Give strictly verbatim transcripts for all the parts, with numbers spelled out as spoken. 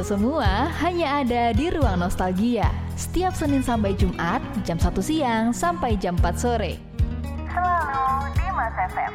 itu semua hanya ada di Ruang Nostalgia. Setiap Senin sampai Jumat, jam satu siang sampai jam empat sore. Selalu di Mas F M.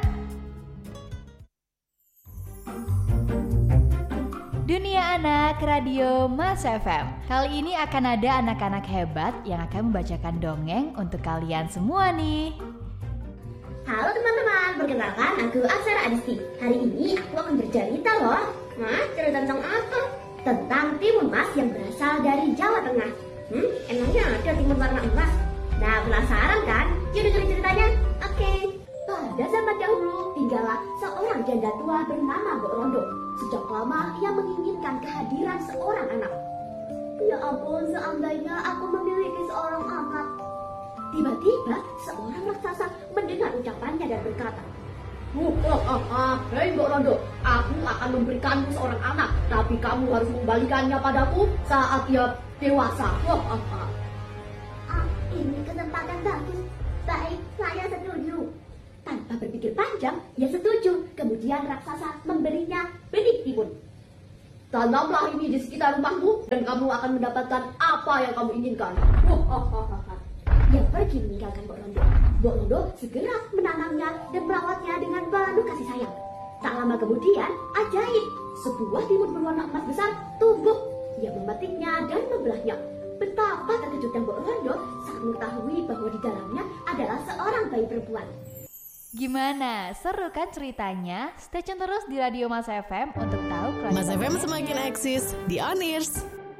Dunia Anak Radio Mas F M. Kali ini akan ada anak-anak hebat yang akan membacakan dongeng untuk kalian semua nih. Halo teman-teman, perkenalkan aku Aksara Adisti. Hari ini aku akan bercerita loh. Hah? Cerita tentang apa? Tentang timun mas yang berasal dari Jawa Tengah. Hmm? Emangnya ada timun warna emas? Nah, penasaran kan? Yuk dengerin ceritanya. Oke. Pada zaman dahulu, tinggallah seorang janda tua bernama Mbok Rondo. Sejak lama ia menginginkan kehadiran seorang anak. Ya ampun, seandainya aku memiliki seorang anak. Tiba-tiba seorang raksasa mendengar ucapannya dan berkata, Oh, oh, oh, oh. Hei Mbok Rondo, aku akan memberikanmu seorang anak, tapi kamu harus membalikannya padaku saat ia dewasa. Oh, oh, oh. Ah, ini kesempatan bagus. Baik, saya setuju. Tanpa berpikir panjang, ia setuju. Kemudian raksasa memberinya benih timun. Tanamlah ini di sekitar rumahmu dan kamu akan mendapatkan apa yang kamu inginkan. Oh, oh, oh, oh. Ia pergi meninggalkan Mbok Rondo. Mbok Rondo segera menanamnya dan merawatnya dengan penuh kasih sayang. Tak lama kemudian, ajaib, sebuah timun berwarna emas besar tumbuh. Ia memetiknya dan membelahnya. Betapa terkejutnya Mbok Rondo saat mengetahui bahwa di dalamnya adalah seorang bayi perempuan. Gimana? Seru kan ceritanya? Stay tune terus di Radio Mas F M untuk tahu kelanjutannya. Mas F M semakin eksis di On Ears.